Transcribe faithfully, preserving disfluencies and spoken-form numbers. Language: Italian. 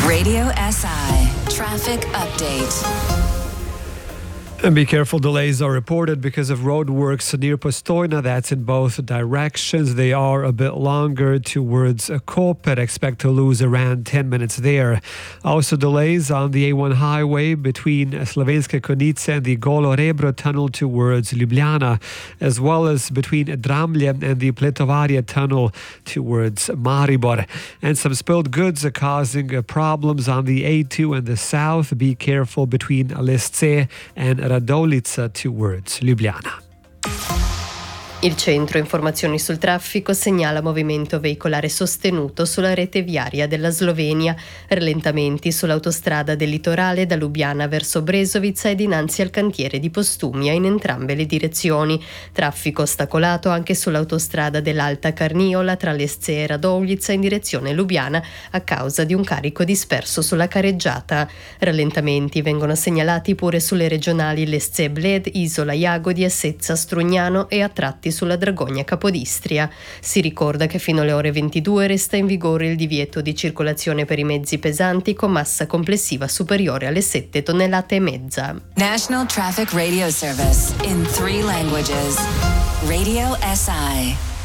Radio S I Traffic Update. And be careful, delays are reported because of roadworks near Postojna. That's in both directions. They are a bit longer towards Koper. Expect to lose around ten minutes there. Also delays on the A one highway between Slovenska Konjica and the Golo-Rebro tunnel towards Ljubljana, as well as between Dramlje and the Pletovarje tunnel towards Maribor. And some spilled goods are causing problems on the A two in the south. Be careful between Lesce and Radolica towards Ljubljana. Il centro informazioni sul traffico segnala movimento veicolare sostenuto sulla rete viaria della Slovenia, rallentamenti sull'autostrada del litorale da Lubiana verso Brezovica e dinanzi al cantiere di Postumia in entrambe le direzioni. Traffico ostacolato anche sull'autostrada dell'Alta Carniola tra Lesce e Radolica in direzione Lubiana a causa di un carico disperso sulla careggiata. Rallentamenti vengono segnalati pure sulle regionali Lesce-Bled, Isola Jagodi e Sezza-Strugnano e a tratti sulla Dragogna Capodistria. Si ricorda che fino alle ore ventidue resta in vigore il divieto di circolazione per i mezzi pesanti con massa complessiva superiore alle sette tonnellate e mezza. National Traffic Radio Service in three languages. Radio S I.